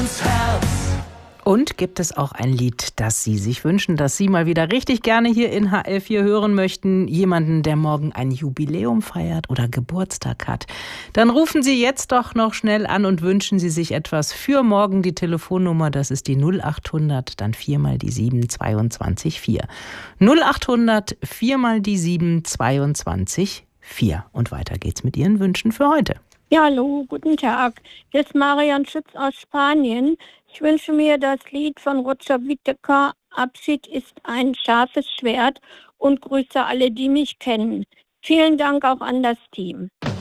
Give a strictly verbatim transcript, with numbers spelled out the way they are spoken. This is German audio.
ins Herz. Und gibt es auch ein Lied, das Sie sich wünschen, das Sie mal wieder richtig gerne hier in H L vier hören möchten? Jemanden, der morgen ein Jubiläum feiert oder Geburtstag hat? Dann rufen Sie jetzt doch noch schnell an und wünschen Sie sich etwas für morgen. Die Telefonnummer, das ist die null acht hundert, dann viermal die sieben, zweiundzwanzig vier. null acht hundert, viermal die sieben, zweiundzwanzig vier. Und weiter geht's mit Ihren Wünschen für heute. Ja, hallo, guten Tag. Hier ist Marian Schütz aus Spanien. Ich wünsche mir das Lied von Roger Whittaker, Abschied ist ein scharfes Schwert, und grüße alle, die mich kennen. Vielen Dank auch an das Team.